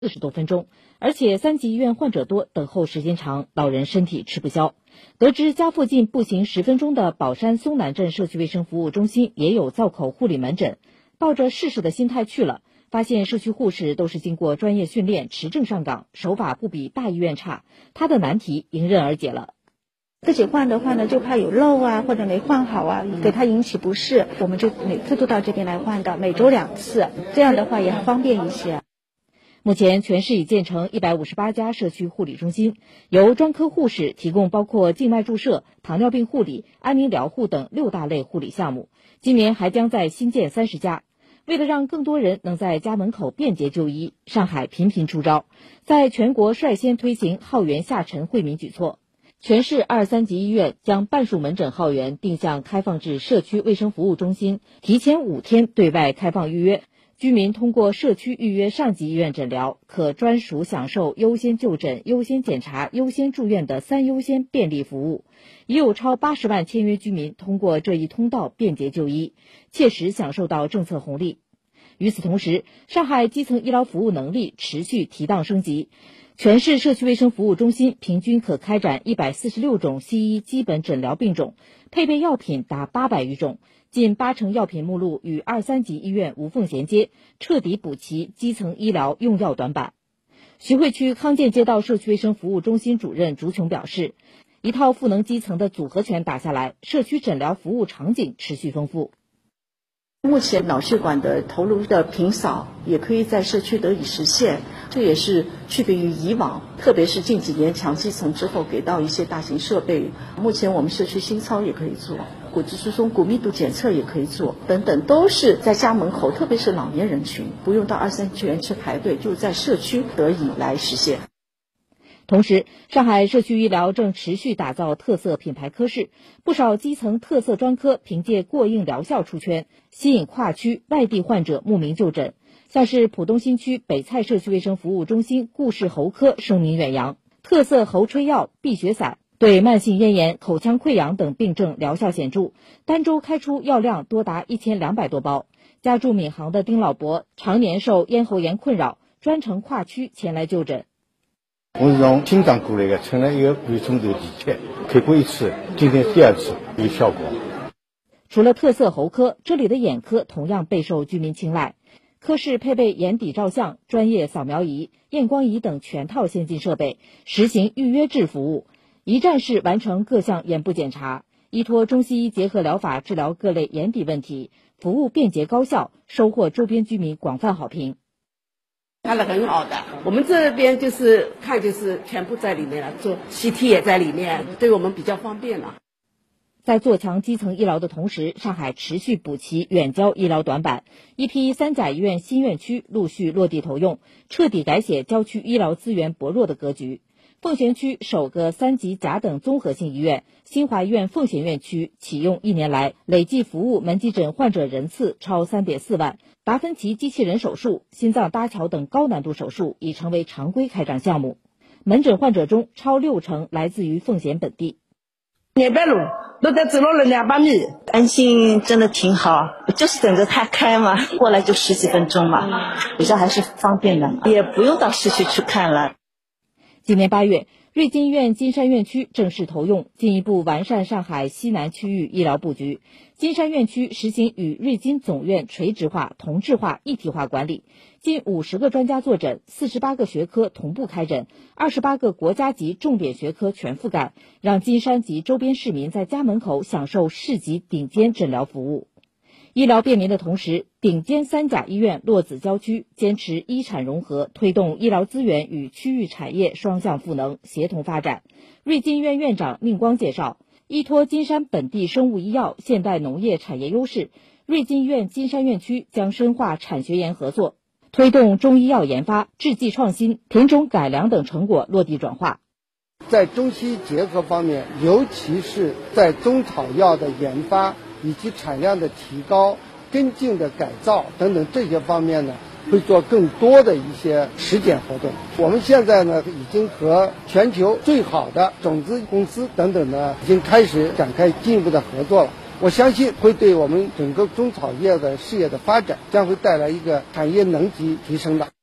40多分钟，而且3级医院患者多，等候时间长，老人身体吃不消。得知家附近步行10分钟的宝山松南镇社区卫生服务中心也有造口护理门诊，抱着试试的心态去了，发现社区护士都是经过专业训练，持证上岗，手法不比大医院差，他的难题迎刃而解了。 自己换的话呢，就怕有漏啊，或者没换好啊，给他引起不适，我们就每次都到这边来换的，每周2次，这样的话也方便一些。 目前全市已建成158家社区护理中心，由专科护士提供包括静脉注射、糖尿病护理、安宁疗护等6大类护理项目，今年还将在新建30家。为了让更多人能在家门口便捷就医，上海频频出招，在全国率先推行号源下沉惠民举措。全市2、3级医院将半数门诊号源定向开放至社区卫生服务中心，提前5天对外开放预约。居民通过社区预约上级医院诊疗，可专属享受优先就诊、优先检查、优先住院的3优先便利服务。已有超80万签约居民通过这一通道便捷就医，切实享受到政策红利。与此同时，上海基层医疗服务能力持续提档升级，全市社区卫生服务中心平均可开展146种西医基本诊疗病种，配备药品达800余种，近80%药品目录与2、3级医院无缝衔接，彻底补齐基层医疗用药短板。徐汇区康健街道社区卫生服务中心主任朱琼表示，一套赋能基层的组合拳打下来，社区诊疗服务场景持续丰富。 目前脑血管的头颅的平扫也可以在社区得以实现，这也是区别于以往，特别是近几年强基层之后给到一些大型设备。目前我们社区心操也可以做，骨质疏松、骨密度检测也可以做，等等，都是在家门口，特别是老年人群，不用到2、3级医院去排队，就在社区得以来实现。 同时，上海社区医疗正持续打造特色品牌科室，不少基层特色专科凭借过硬疗效出圈，吸引跨区外地患者慕名就诊。像是浦东新区北蔡社区卫生服务中心顾氏喉科声名远扬，特色喉吹药、避血散对慢性咽炎、口腔溃疡等病症疗效显著，单周开出药量多达1200多包。家住闵行的丁老伯常年受咽喉炎困扰，专程跨区前来就诊。 我是从青藏过来的，乘了一个胃冲头地铁，开过1次，今天第2次，有效果。 除了特色喉科，这里的眼科同样备受居民青睐。科室配备眼底照相、专业扫描仪、验光仪等全套先进设备，实行预约制服务，一站式完成各项眼部检查，依托中西医结合疗法治疗各类眼底问题，服务便捷高效，收获周边居民广泛好评。 看得很好的，我们这边就是看就是全部在里面了，做 CT 也在里面，对我们比较方便了。 在做强基层医疗的同时，上海持续补齐远郊医疗短板，一批3甲医院新院区陆续落地投用，彻底改写郊区医疗资源薄弱的格局。奉贤区首个3级甲等综合性医院新华医院奉贤院区启用1年来，累计服务门急诊患者人次超3.4万，达芬奇机器人手术、心脏搭桥等高难度手术已成为常规开展项目。门诊患者中超60%来自于奉贤本地。 200路都得走了200米，安心真的挺好，就是等着它开嘛，过来就10几分钟嘛，比较还是方便的，也不用到市区去看了。 今年8月，瑞金医院金山院区正式投用，进一步完善上海西南区域医疗布局。金山院区实行与瑞金总院垂直化、同质化、一体化管理，近50个专家坐诊，48个学科同步开诊，28个国家级重点学科全覆盖，让金山及周边市民在家门口享受市级顶尖诊疗服务。医疗便民的同时，顶尖3甲医院落子郊区，坚持医产融合，推动医疗资源与区域产业双向赋能，协同发展。瑞金医院院长宁光介绍，依托金山本地生物医药、现代农业产业优势，瑞金医院金山院区将深化产学研合作，推动中医药研发、制剂创新、品种改良等成果落地转化。 在中西医结合方面，尤其是在中草药的研发以及产量的提高、跟进的改造等等这些方面呢，会做更多的一些实践活动。我们现在呢，已经和全球最好的种子公司等等呢，已经开始展开进一步的合作了。我相信会对我们整个中草药的事业的发展将会带来一个产业能级提升的。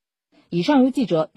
以上由记者